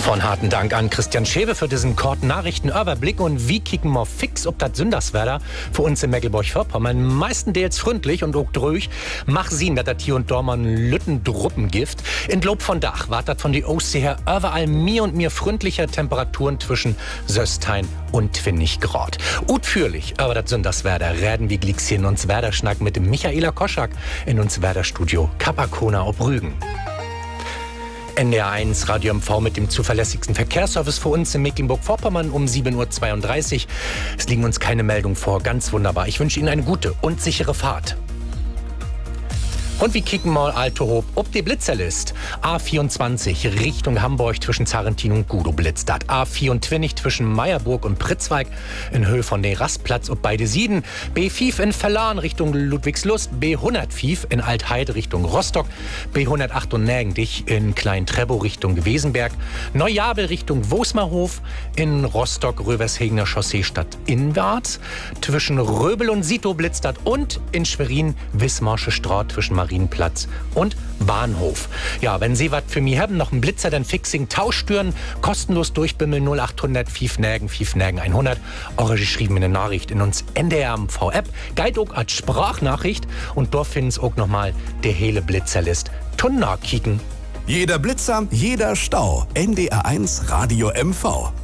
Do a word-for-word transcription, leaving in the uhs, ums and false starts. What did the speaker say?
Von harten Dank an Christian Schewe für diesen kurzen Nachrichtenüberblick und wie kicken wir fix ob das Sünderswerder für uns in Mecklenburg-Vorpommern meistenteils freundlich und auch durch. Mach sehen, dass das hier und da mal ein Lüttendruppengift. In Lob von Dach wartet von die Ostsee her überall mir und mir freundlicher Temperaturen zwischen Söstein und zwanzig Grad. Utführlich, aber das Sünderswerder reden wie Glixien uns Werder-Schnack mit dem Michaela Koschak in uns Werder-Studio Kapakona ob Rügen. N D R eins Radio M V mit dem zuverlässigsten Verkehrsservice für uns in Mecklenburg-Vorpommern um sieben Uhr zweiunddreißig. Es liegen uns keine Meldungen vor, ganz wunderbar. Ich wünsche Ihnen eine gute und sichere Fahrt. Und wir kicken mal Altehof ob die Blitzerlist. A vierundzwanzig Richtung Hamburg zwischen Zarentin und Gudo blitzt dat. A vierundzwanzig zwischen Meierburg und Pritzweig in Höhe von der Rastplatz ob beide Sieden. B fünf in Verlan Richtung Ludwigslust. B hundertfünf in Altheide Richtung Rostock. B hundertachtundneunzig in Klein-Trebow Richtung Wesenberg. Neujabel Richtung Wosmerhof. In Rostock Rövershegener Chaussee statt inwärts. Zwischen Röbel und Sito blitzt dat. Und in Schwerin Wismarsche Straat zwischen Marienplatz und Bahnhof. Ja, wenn Sie was für mich haben, noch einen Blitzer, dann fixing Tauschstüren, kostenlos durchbimmeln null achthundert fünf Nägen fünf Nägen hundert. Eure geschrieben eine Nachricht in uns N D R M V-App, Guide auch als Sprachnachricht und dort finden Sie auch nochmal der hele Blitzerlist. Tunna kicken. Jeder Blitzer, jeder Stau. N D R eins Radio M V.